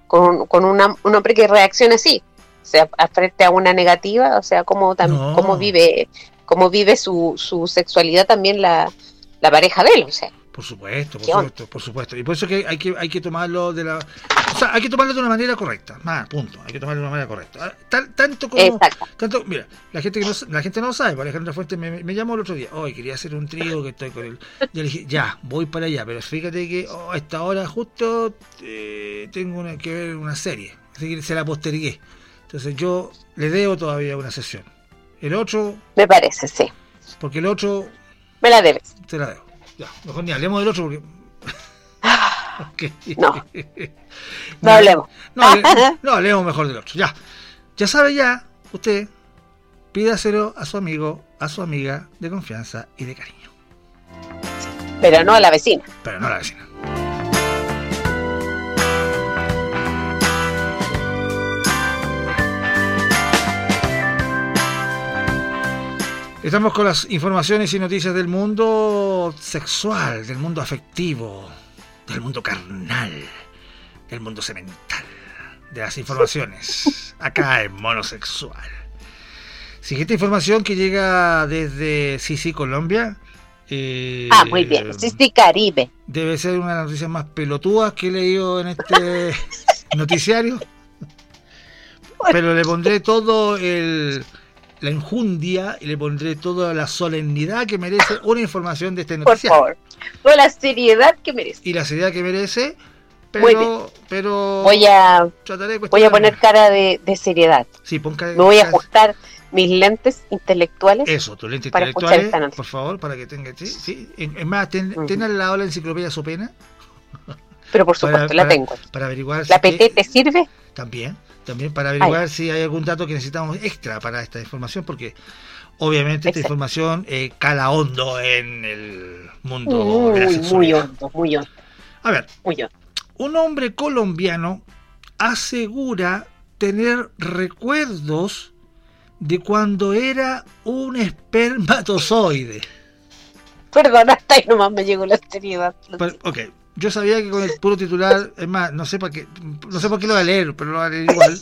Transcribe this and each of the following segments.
con un hombre que reaccione así, o sea, frente a una negativa, o sea, cómo vive su sexualidad también la pareja de él, o sea. Por supuesto. Y por eso que hay que tomarlo hay que tomarlo de una manera correcta. Punto. Hay que tomarlo de una manera correcta. Mira, la gente no lo sabe. Alejandra Fuentes me llamó el otro día. Hoy quería hacer un trío que estoy con él. Yo le dije, ya, voy para allá. Pero fíjate que a esta hora justo tengo que ver una serie. Así que se la postergué. Entonces yo le debo todavía una sesión. El 8... Me parece, sí. Porque el 8... Me la debes. Te la debo. Ya, mejor ni hablemos del 8 porque... Okay. No hablemos. No, hablemos mejor del 8. Ya sabe usted, pídaselo a su amigo, a su amiga de confianza y de cariño. Pero no a la vecina. Estamos con las informaciones y noticias del mundo sexual, del mundo afectivo, del mundo carnal, del mundo semental, de las informaciones, acá en Monosexual. Siguiente información que llega desde Sisi, Colombia. Muy bien, Sisi Caribe. Debe ser una de las noticias más pelotudas que he leído en este noticiario. Pero le pondré todo la enjundia y le pondré toda la solemnidad que merece una información de este noticiario. Por favor, toda la seriedad que merece. Y la seriedad que merece, pero voy a poner cara de seriedad. Sí, me voy a ajustar mis lentes intelectuales. Eso, tus lentes intelectuales, por favor, para que tenga... Sí. Es más, ten al lado la enciclopedia Sopena. Pero por supuesto, la tengo. Para averiguar... ¿La PT te sirve? También para averiguar si hay algún dato que necesitamos extra para esta información, porque obviamente esta información cala hondo en el mundo de la sexualidad. Muy hondo. A ver, un hombre colombiano asegura tener recuerdos de cuando era un espermatozoide. Perdona, hasta ahí nomás me llegó la seriedad. Ok. Yo sabía que con el puro titular, es más, no sé por qué lo voy a leer, pero lo voy a leer igual.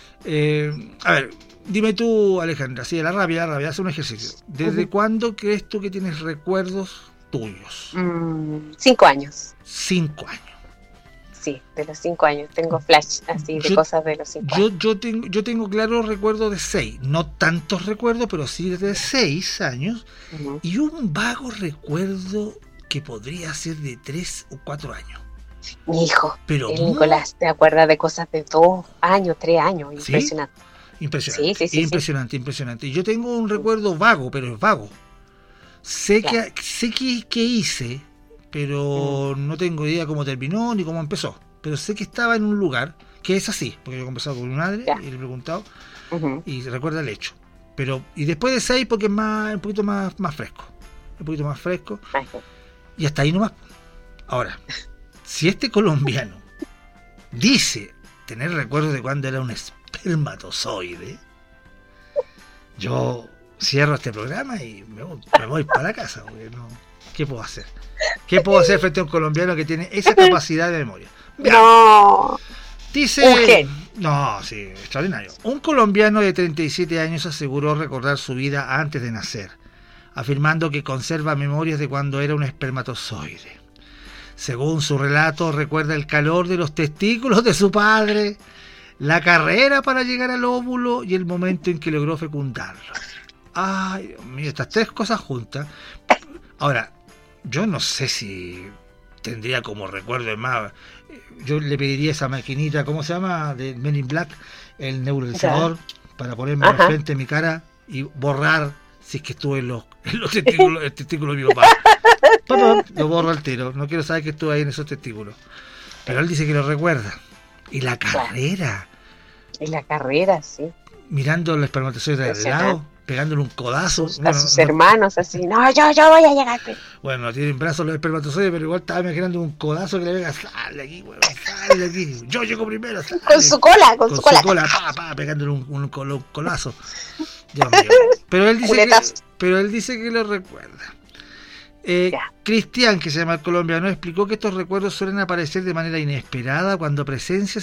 A ver, dime tú, Alejandra, sí, la rabia, haz un ejercicio. ¿Desde cuándo crees tú que tienes recuerdos tuyos? 5 años. 5 años. Sí, de los 5 años. Tengo flash así de cosas de los 5 años. Yo tengo claro recuerdo de 6. No tantos recuerdos, pero sí de 6 años. Y un vago recuerdo que podría ser de 3 o 4 años. Mi hijo, Nicolás, ¿te acuerdas de cosas de 2 años, 3 años? Impresionante. ¿Sí? Impresionante. Yo tengo un recuerdo vago, pero es vago. Sé que hice, pero no tengo idea cómo terminó ni cómo empezó. Pero sé que estaba en un lugar que es así, porque yo he conversado con mi madre y le he preguntado y recuerda el hecho. Y después de 6 porque es un poquito más fresco. Y hasta ahí nomás. Ahora, si este colombiano dice tener recuerdos de cuando era un espermatozoide, yo cierro este programa y me voy para la casa, porque ¿qué puedo hacer? ¿Qué puedo hacer frente a un colombiano que tiene esa capacidad de memoria? No. Dice... No, sí, extraordinario. Un colombiano de 37 años aseguró recordar su vida antes de nacer, afirmando que conserva memorias de cuando era un espermatozoide. Según su relato, recuerda el calor de los testículos de su padre, la carrera para llegar al óvulo y el momento en que logró fecundarlo. Ay, Dios mío, estas 3 cosas juntas. Ahora, yo no sé si tendría como recuerdo, es más, yo le pediría esa maquinita, ¿cómo se llama? De Men in Black, el neutralizador, para ponerme al frente de mi cara y borrar si es que estuve en los testículos de mi papá. Papá, lo borro al tiro, no quiero saber que estuve ahí en esos testículos. Pero él dice que lo recuerda. Y la carrera. Y la carrera, sí. Mirando los espermatozoides de lado, pegándole un codazo. A sus hermanos, así, no, yo voy a llegar. Bueno, no tienen brazos los espermatozoides, pero igual estaba imaginando un codazo que le venga, sale de aquí, weón, sale de aquí. Yo llego primero, sale. Con su cola, pegándole un colazo. Dios mío. Pero él dice que lo recuerda. Cristian, que se llama el colombiano, explicó que estos recuerdos suelen aparecer de manera inesperada cuando presencias